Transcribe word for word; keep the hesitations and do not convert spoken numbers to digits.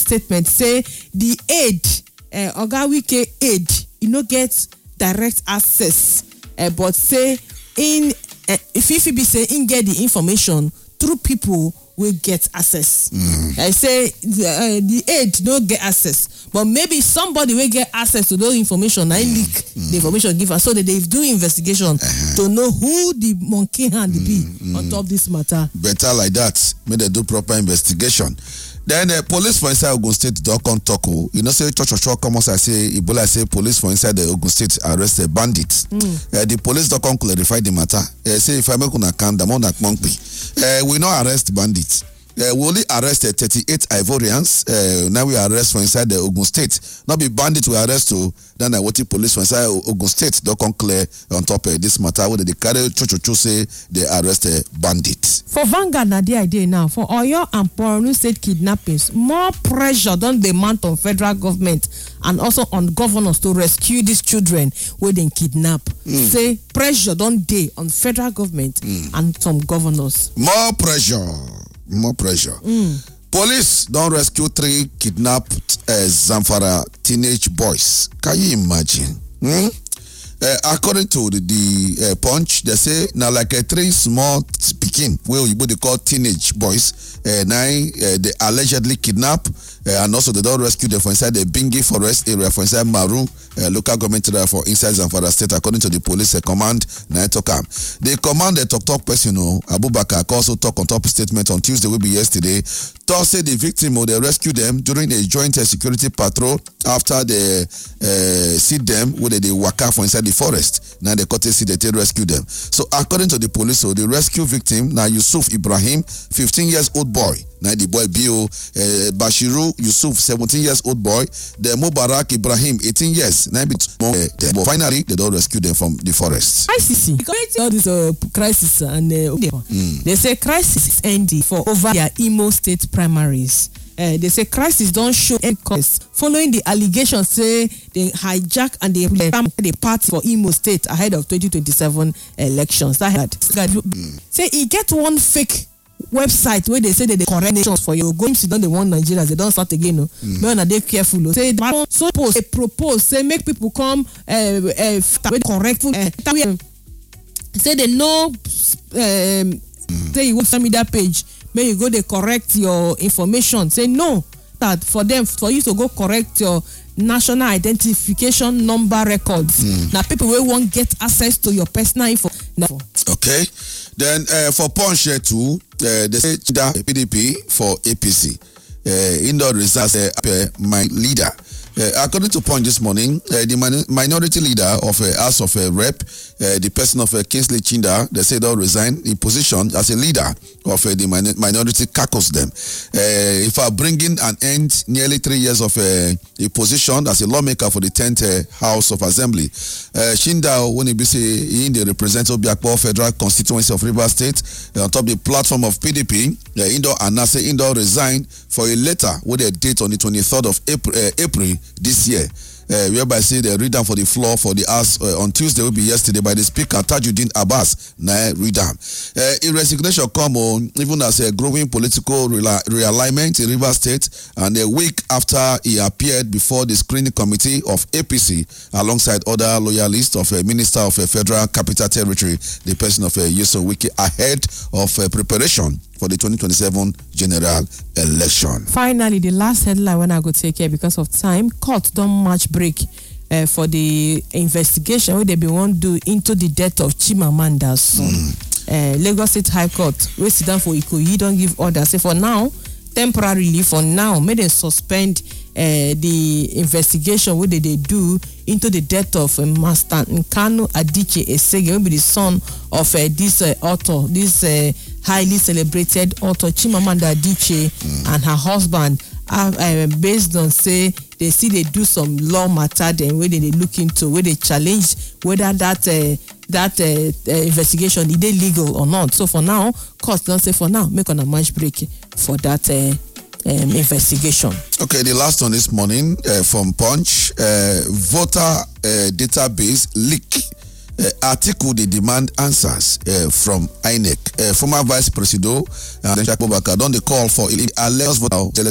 statement say the aid, uh, Oga Wike aid, you no get direct access, uh, but say in uh, if if be say in get the information through people will get access. Mm. I say the, uh, the aid don't get access, but maybe somebody will get access to those information. I mm. leak mm. the information giver so that they do investigation uh-huh. to know who the monkey hand mm. be mm. on top of this matter. Better like that. May they do proper investigation. Then uh, police for inside Ogun State don't come talk. You know, say church church come I say Ebola say police for inside the Ogun State arrest a bandit. Mm. Uh, the police don't come clarify the matter. Uh, say if I make una calm down, that monkey. Uh, we not arrest bandits. Uh, we only arrested thirty-eight Ivorians. Uh, now we arrest for inside the Ogun State. Not be bandits we arrest to. Then I want the police for inside Ogun State. Don't come clear on top of this matter. Where they carry cho say they arrested bandits. For Vanguard, na the idea now. For Oyo and Borno State kidnappings, more pressure don't demand on federal government and also on governors to rescue these children where they kidnap. Mm. Say pressure don't day on federal government mm. and some governors. More pressure. More pressure. Mm. Police don't rescue three kidnapped uh, Zamfara teenage boys. Can you imagine? Hmm? Uh, according to the, the uh, Punch, they say now like a three small speaking, well, you would call teenage boys. Uh, now uh, they allegedly kidnap uh, and also they don't rescue them from inside the Bingi Forest area, from inside Maru uh, local government area for inside Zamfara State, according to the police uh, command. Now talk they command the talk talk person, you know, Abubakar also talk on top statement on Tuesday, will be yesterday. Thursday, the victim or they rescue them during a joint uh, security patrol after they uh, see them where they, they waka from inside the forest. Now they got to see they rescue them. So according to the police, so the rescue victim now Yusuf Ibrahim, fifteen years old boy. Now the boy Bio uh, Bashiru Yusuf, seventeen years old boy. The Mubarak Ibrahim, eighteen years. Now uh, but finally they don't rescue them from the forest. I C C. All this uh, crisis and uh, mm. they say crisis is ending for over their Imo State primaries. Uh, they say crisis don't show any cause following the allegations say they hijack and they ram the party for Imo State ahead of twenty twenty-seven elections. That had mm. say he get one fake website where they say that they correct nations for you. Going to down the one Nigerians, they don't start again. No, mm. but they careful. No. Say they so post, they propose, say make people come uh, uh, correct. Uh, say they know. Um, mm. Say you want to send me that page. May you go they correct your information. Say no, that for them for you to go correct your national identification number records. Mm. Now people will won't get access to your personal info. Okay, then uh, for Punch here too, uh, they say that P D P for A P C. Uh, indoor results uh, my leader. Uh, according to Punch this morning, uh, the min- minority leader of uh, House of uh, Rep, uh, the person of uh, Kingsley Chinda, they said they'll resign in position as a leader of uh, the min- minority caucus them. Uh, if I bring in an end nearly three years of uh, a position as a lawmaker for the tenth uh, House of Assembly, uh, Chinda, when he be say in the represent Obiakpo Federal Constituency of Rivers State, uh, on top of the platform of P D P, uh, Indo and Nase Indo resigned for a letter with a date on the twenty-third of April, uh, April this year. Uh, whereby say they read down for the floor for the House uh, on Tuesday will be yesterday by the Speaker Tajuddin Abbas. Now read down. Uh, in resignation come on even as a growing political reali- realignment in Rivers State, and a week after he appeared before the screening committee of A P C alongside other loyalists of a Minister of a Federal Capital Territory, the person of a Yusuf Wiki, ahead of uh, preparation for the twenty twenty-seven general election. Finally, the last headline when I go take care because of time, court don't match break uh, for the investigation where they be want to do into the death of Chimamanda's son. Mm. Uh, Lagos State High Court, we sit down for Ikoyi, don't give orders. Say for now, temporarily for now, may they suspend uh, the investigation where they, they do into the death of uh, Master Nkanu Adichie Esege, will be the son of uh, this uh, author, this uh, highly celebrated author Chimamanda Adichie mm. and her husband. Uh, uh, based on say they see they do some law matter then where they, they look into where they challenge whether that uh, that uh, uh, investigation is legal or not. So for now, court don't say for now make on a match break for that uh, um, investigation. Okay, the last one this morning uh, from Punch, uh, voter uh, database leak. Uh, article they demand answers uh, from I N E C. Uh, former Vice President uh, Abubakar don dey call for alleged voter